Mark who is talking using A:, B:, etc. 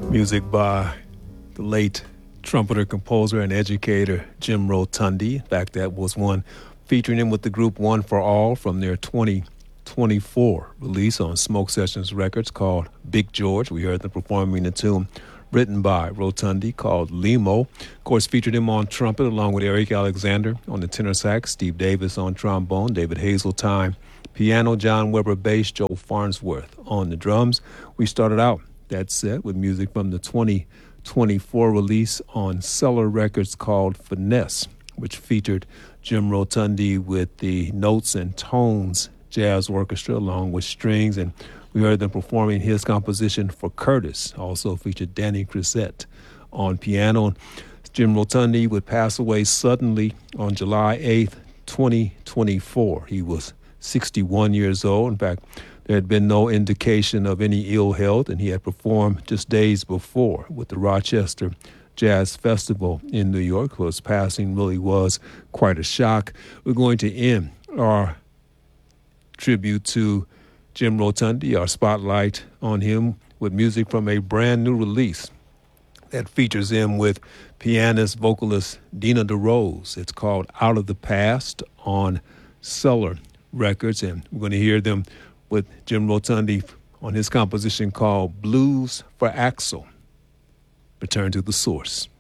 A: Music by the late trumpeter, composer, and educator Jim Rotundi. In fact, that was one featuring him with the group One for All from their 2024 release on Smoke Sessions Records called Big George. We heard them performing a tune written by Rotundi called Limo. Of course, featured him on trumpet along with Eric Alexander on the tenor sax, Steve Davis on trombone, David Hazeltine piano, John Weber bass, Joe Farnsworth on the drums. We started out that set with music from the 2024 release on Cellar Records called Finesse, which featured Jim Rotundi with the Notes and Tones Jazz Orchestra along with strings, and we heard them performing his composition for Curtis. Also featured Danny Crisette on piano. Jim Rotundi would pass away suddenly on July 8th, 2024. He was 61 years old. In fact, there had been no indication of any ill health, and he had performed just days before with the Rochester Jazz Festival in New York. His passing really was quite a shock. We're going to end our tribute to Jim Rotundi, our spotlight on him, with music from a brand new release that features him with pianist, vocalist Dina DeRose. It's called Out of the Past on Cellar Records, and we're going to hear them with Jim Rotundi on his composition called Blues for Axel. Return to the Source.